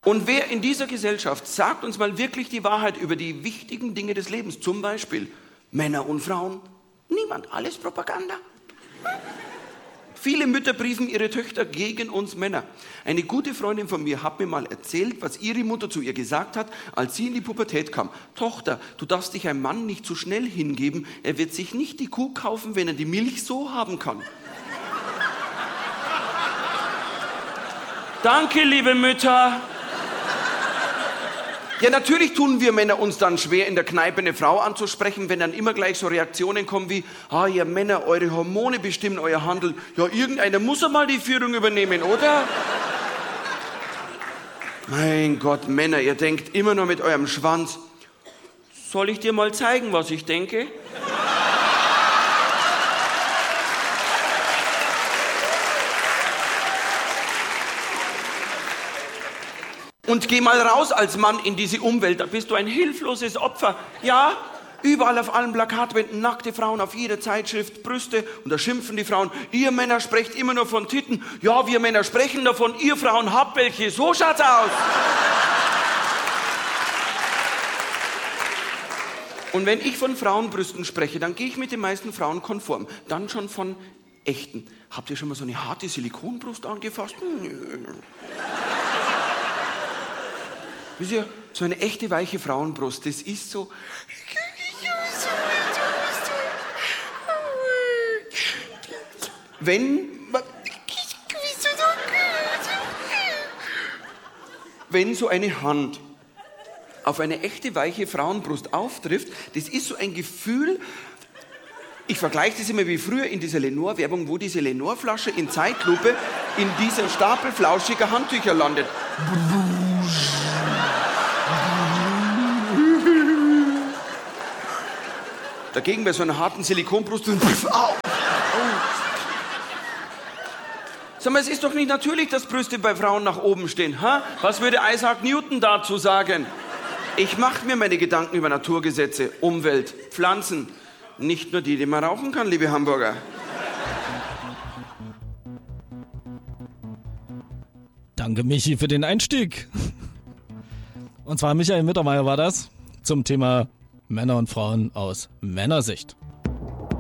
Und wer in dieser Gesellschaft sagt uns mal wirklich die Wahrheit über die wichtigen Dinge des Lebens, zum Beispiel Männer und Frauen? Niemand, alles Propaganda. Viele Mütter briefen ihre Töchter gegen uns Männer. Eine gute Freundin von mir hat mir mal erzählt, was ihre Mutter zu ihr gesagt hat, als sie in die Pubertät kam. Tochter, du darfst dich einem Mann nicht zu schnell hingeben. Er wird sich nicht die Kuh kaufen, wenn er die Milch so haben kann. Danke, liebe Mütter. Ja, natürlich tun wir Männer uns dann schwer, in der Kneipe eine Frau anzusprechen, wenn dann immer gleich so Reaktionen kommen wie, ihr Männer, eure Hormone bestimmen euer Handeln. Ja, irgendeiner muss ja mal die Führung übernehmen, oder? Mein Gott, Männer, ihr denkt immer nur mit eurem Schwanz. Soll ich dir mal zeigen, was ich denke? Und geh mal raus als Mann in diese Umwelt, da bist du ein hilfloses Opfer. Ja, überall auf allen Plakatwänden nackte Frauen, auf jeder Zeitschrift Brüste. Und da schimpfen die Frauen, ihr Männer sprecht immer nur von Titten. Ja, wir Männer sprechen davon, ihr Frauen habt welche. So schaut's aus. Und wenn ich von Frauenbrüsten spreche, dann gehe ich mit den meisten Frauen konform. Dann schon von echten. Habt ihr schon mal so eine harte Silikonbrust angefasst? Wisst ihr, so eine echte weiche Frauenbrust, das ist so. Wenn so eine Hand auf eine echte weiche Frauenbrust auftrifft, das ist so ein Gefühl. Ich vergleiche das immer wie früher in dieser Lenore-Werbung, wo diese Lenore-Flasche in Zeitlupe in dieser Stapel flauschiger Handtücher landet. Dagegen bei so einer harten Silikonbrust. Sag mal, es ist doch nicht natürlich, dass Brüste bei Frauen nach oben stehen. Ha? Was würde Isaac Newton dazu sagen? Ich mache mir meine Gedanken über Naturgesetze, Umwelt, Pflanzen. Nicht nur die man rauchen kann, liebe Hamburger. Danke, Michi, für den Einstieg. Und zwar Michael Mittermeier war das zum Thema Männer und Frauen aus Männersicht.